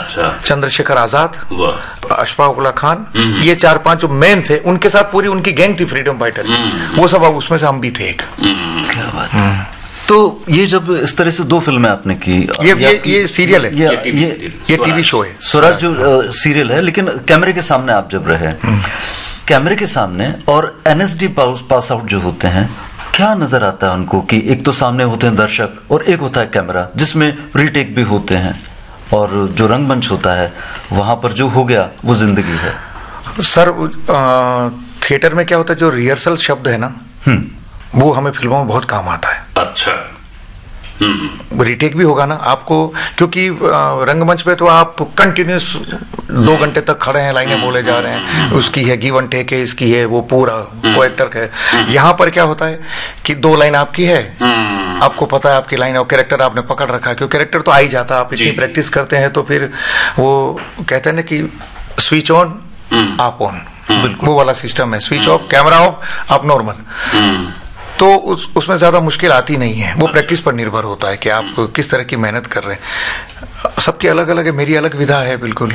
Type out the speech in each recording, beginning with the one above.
अच्छा। चंद्रशेखर आजाद, अशफाक उल्ला खान, ये 4-5 जो मेन थे, उनके साथ पूरी उनकी गैंग थी फ्रीडम फाइटर की। वो सब, उसमें से हम भी थे एक। क्या बात है। तो ये जब इस तरह से 2 फिल्में आपने की, ये सीरियल है, ये टीवी शो है। स्वराज जो सीरियल है, लेकिन कैमरे के सामने आप जब रहे, कैमरे के सामने और एनएसडी पास आउट जो होते हैं, क्या नजर आता है उनको कि एक तो सामने होते हैं दर्शक और एक होता है कैमरा जिसमें रीटेक भी होते हैं, और जो रंगमंच होता है वहां पर जो हो गया वो जिंदगी है। सर थिएटर में क्या होता है, जो रिहर्सल शब्द है ना, वो हमें फिल्मों में बहुत काम आता है। अच्छा। रीटेक भी होगा ना आपको, क्योंकि रंगमंच पे तो आप कंटिन्यूस 2 घंटे तक खड़े हैं, लाइनें बोले जा रहे हैं, उसकी है गिव एंड टेक है, इसकी है, वो पूरा को एक्टर का है। यहाँ पर क्या होता है कि 2 लाइन आपकी है, आपको पता है आपकी लाइन और कैरेक्टर आपने पकड़ रखा है, क्योंकि कैरेक्टर तो आ ही जाता है, आप इतनी प्रैक्टिस करते हैं, तो फिर वो कहते हैं ना कि स्विच ऑन आप ऑन, वो वाला सिस्टम है, स्विच ऑफ कैमरा ऑफ आप नॉर्मल। तो उसमें ज्यादा मुश्किल आती नहीं है, वो प्रैक्टिस पर निर्भर होता है कि आप किस तरह की मेहनत कर रहे हैं। सबकी अलग अलग है, मेरी अलग विधा है बिल्कुल।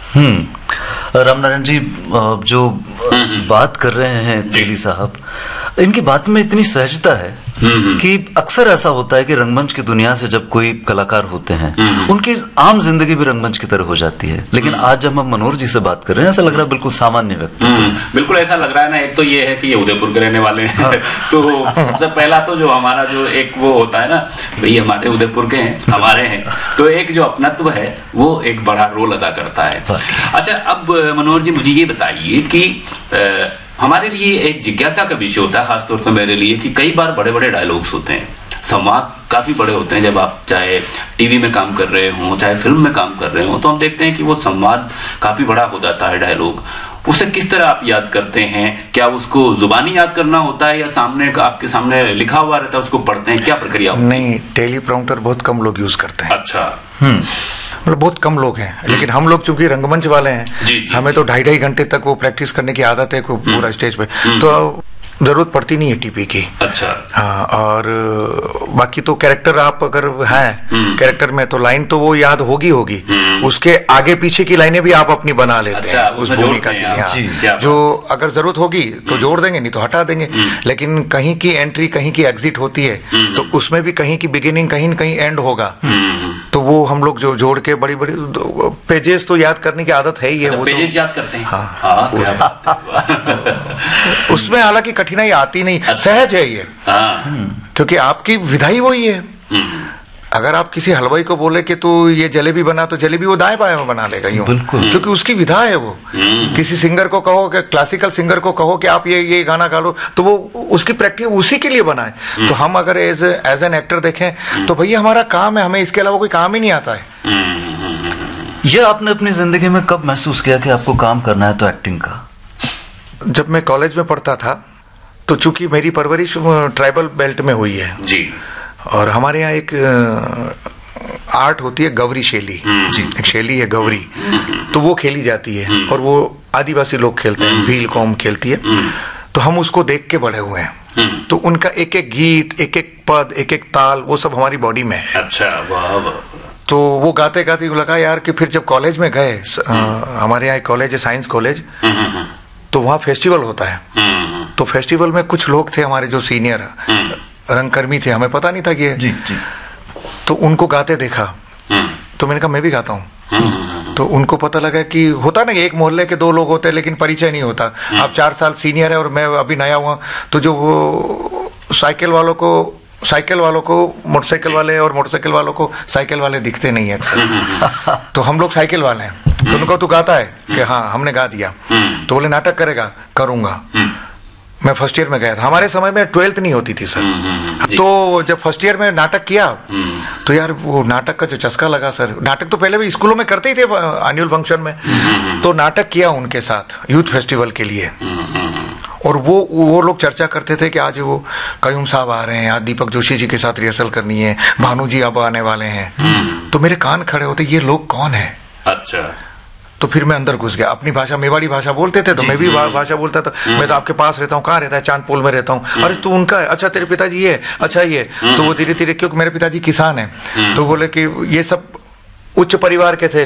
रामनारायण जी जो बात कर रहे हैं तेली साहब, इनकी बात में इतनी सहजता है कि अक्सर ऐसा होता है कि रंगमंच की दुनिया से जब कोई कलाकार होते हैं, उनकी आम जिंदगी भी रंगमंच की तरह हो जाती है। लेकिन आज जब हम मनोहर जी से बात कर रहे हैं, ऐसा लग रहा है बिल्कुल सामान्य व्यक्ति। बिल्कुल ऐसा लग रहा है ना। एक तो ये है कि ये उदयपुर के रहने वाले हैं, तो सबसे पहला तो जो हमारा जो एक वो होता है ना, भाई हमारे उदयपुर के हैं, हमारे हैं, तो एक जो अपनत्व है वो एक बड़ा रोल अदा करता है। अच्छा, अब मनोहर जी मुझे ये बताइए कि हमारे लिए एक जिज्ञासा का विषय होता है, खासतौर से मेरे लिए, कि कई बार बड़े बड़े डायलॉग्स होते हैं, संवाद काफी बड़े होते हैं। जब आप चाहे टीवी में काम कर रहे हो, चाहे फिल्म में काम कर रहे हो, तो हम देखते हैं कि वो संवाद काफी बड़ा हो जाता है, डायलॉग। उसे किस तरह आप याद करते हैं? क्या उसको जुबानी याद करना होता है या सामने आपके सामने लिखा हुआ रहता है, उसको पढ़ते हैं? क्या प्रक्रिया होती है? नहीं, टेलीप्रॉम्प्टर बहुत कम लोग यूज करते हैं। अच्छा। मतलब बहुत कम लोग हैं, लेकिन हम लोग चूंकि रंगमंच वाले हैं, हमें तो 2.5 घंटे तक वो प्रैक्टिस करने की आदत है पूरा स्टेज पे, तो जरूरत पड़ती नहीं है टीपी की। अच्छा। हाँ, और बाकी तो कैरेक्टर आप अगर हैं कैरेक्टर में, तो लाइन तो वो याद होगी, उसके आगे पीछे की लाइनें भी आप अपनी बना लेते हैं उस भूमिका के लिए। जो अगर जरूरत होगी तो जोड़ देंगे, नहीं तो हटा देंगे। लेकिन कहीं की एंट्री कहीं की एग्जिट होती है, तो उसमें भी कहीं की बिगिनिंग कहीं न कहीं एंड होगा, तो वो हम लोग जो जोड़ के बड़ी बड़ी पेजेस तो याद करने की आदत है ही है। वो पेजेस याद करते हैं। हाँ, उसमें हालांकि कठिनाई आती नहीं, सहज है ये, क्योंकि आपकी विधाई वही है। अगर आप किसी हलवाई को बोले कि तू ये जलेबी बना, तो जलेबी वो दाएं बाएं में बना लेगा यूं, क्योंकि उसकी विधा है वो। किसी सिंगर को कहो, कि क्लासिकल सिंगर को कहो कि आप ये गाना गा लो, तो वो उसकी प्रैक्टिस उसी के लिए बना है। तो हम अगर एज एन एक्टर देखें, तो भैया हमारा काम है, हमें इसके अलावा कोई काम ही नहीं आता है। ये आपने अपनी जिंदगी में कब महसूस किया कि आपको काम करना है तो एक्टिंग का? जब मैं कॉलेज में पढ़ता था, तो चूंकि मेरी परवरिश ट्राइबल बेल्ट में हुई है जी, और हमारे यहाँ एक आर्ट होती है गौरी शैली जी, एक शैली है गौरी, तो वो खेली जाती है और वो आदिवासी लोग खेलते हैं, भील कौम खेलती है। तो हम उसको देख के बड़े हुए हैं, तो उनका एक एक गीत, एक एक पद, एक एक ताल, वो सब हमारी बॉडी में है। अच्छा, वाह। तो वो गाते गाते लगा यार कि फिर जब कॉलेज में गए, हमारे यहाँ एक कॉलेज है साइंस कॉलेज, तो वहाँ फेस्टिवल होता है। तो फेस्टिवल में कुछ लोग थे हमारे जो सीनियर रंगकर्मी थे, हमें पता नहीं था कि जी जी, तो उनको गाते देखा, तो मैंने कहा मैं भी गाता हूँ। तो उनको पता लगा कि होता ना, एक मोहल्ले के 2 लोग होते हैं लेकिन परिचय नहीं होता। आप 4 साल सीनियर है और मैं अभी नया हुआ, तो जो वो साइकिल वालों को मोटरसाइकिल वाले और मोटरसाइकिल वालों को साइकिल वाले दिखते नहीं है अक्सर। तो हम लोग साइकिल वाले हैं, तो उनको तू गाता है कि हाँ, हमने गा दिया। तो बोले नाटक करेगा? करूंगा। मैं फर्स्ट ईयर में गया था, हमारे समय में 12th नहीं होती थी सर। तो जब फर्स्ट ईयर में नाटक किया, तो यार वो नाटक का जो चस्का लगा सर, नाटक तो पहले भी स्कूलों में करते ही थे एनुअल फंक्शन में, तो नाटक किया उनके साथ यूथ फेस्टिवल के लिए। और वो लोग चर्चा करते थे कि आज वो कयूम साहब आ रहे हैं, आज दीपक जोशी जी के साथ रिहर्सल करनी है, भानु जी अब आने वाले हैं। तो मेरे कान खड़े होते, ये लोग कौन है? अच्छा। तो फिर मैं अंदर घुस गया। अपनी भाषा मेवाड़ी भाषा बोलते थे, तो मैं भी भाषा बोलता था। मैं तो आपके पास रहता हूँ। कहाँ रहता है? चांदपोल में रहता हूँ। अरे तू उनका है? अच्छा तेरे पिताजी ये, अच्छा ये। तो वो धीरे धीरे, क्योंकि मेरे पिताजी किसान है, तो बोले कि ये सब उच्च परिवार के थे,